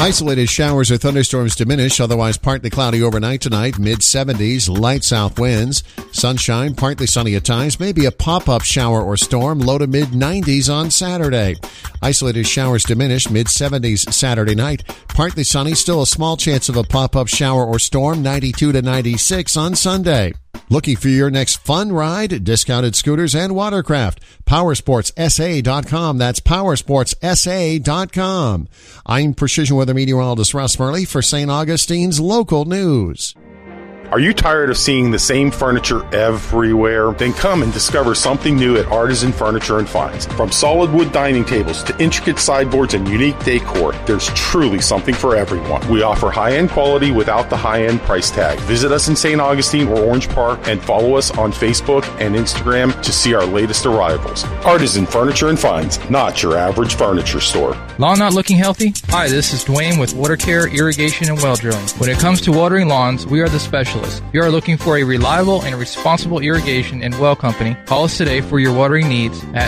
Isolated showers or thunderstorms diminish, otherwise partly cloudy overnight tonight, mid-70s, light south winds. Sunshine, partly sunny at times, maybe a pop-up shower or storm, low to mid-90s on Saturday. Isolated showers diminish, mid-70s Saturday night. Partly sunny, still a small chance of a pop-up shower or storm, 92 to 96 on Sunday. Looking for your next fun ride? Discounted scooters and watercraft. PowersportsSA.com. That's PowersportsSA.com. I'm Precision Weather Meteorologist Russ Murley for St. Augustine's Local News. Are you tired of seeing the same furniture everywhere? Then come and discover something new at Artisan Furniture and Finds. From solid wood dining tables to intricate sideboards and unique decor, there's truly something for everyone. We offer high-end quality without the high-end price tag. Visit us in St. Augustine or Orange Park and follow us on Facebook and Instagram to see our latest arrivals. Artisan Furniture and Finds, not your average furniture store. Lawn not looking healthy? Hi, this is Dwayne with Water Care, Irrigation, and Well Drilling. When it comes to watering lawns, we are the specialists. If you are looking for a reliable and responsible irrigation and well company, call us today for your watering needs at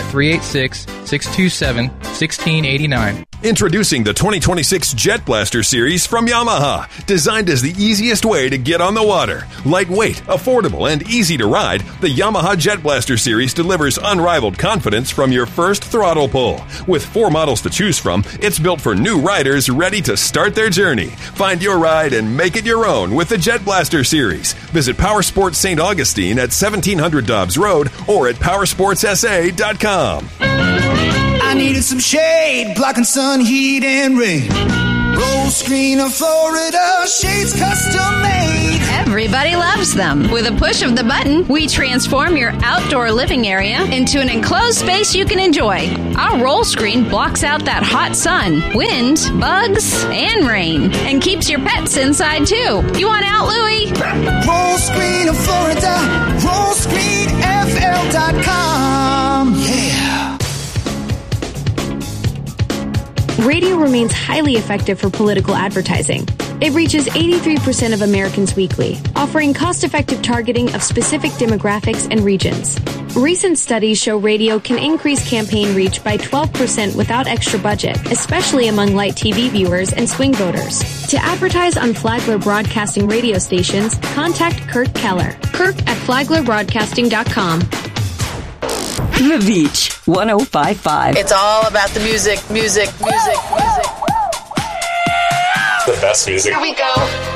386-627-1689. Introducing the 2026 Jet Blaster series from Yamaha, designed as the easiest way to get on the water. Lightweight, affordable, and easy to ride, the Yamaha Jet Blaster series delivers unrivaled confidence from your first throttle pull. With 4 models to choose from, it's built for new riders ready to start their journey. Find your ride and make it your own with the Jet Blaster series. Visit Powersports St. Augustine at 1700 Dobbs Road or at PowersportsSA.com. I needed some shade, blocking sun, heat, and rain. Roll screen of Florida, shades custom made. Everybody loves them. With a push of the button, we transform your outdoor living area into an enclosed space you can enjoy. Our roll screen blocks out that hot sun, wind, bugs, and rain, and keeps your pets inside too. You want out, Louie? Roll screen of Florida, rollscreenfl.com. Yeah. Radio remains highly effective for political advertising. It reaches 83% of Americans weekly, offering cost-effective targeting of specific demographics and regions. Recent studies show radio can increase campaign reach by 12% without extra budget, especially among light TV viewers and swing voters. To advertise on Flagler Broadcasting radio stations, contact Kirk Keller. Kirk at FlaglerBroadcasting.com. The Beach 105.5. It's all about the music, music, music, music. The best music. Here we go.